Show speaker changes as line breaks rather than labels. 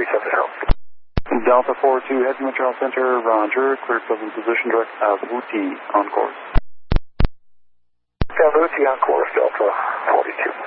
370. Delta 42, head to Montreal Center, roger, clear present position, direct Wuti on course.
Wuti on course, Delta 42.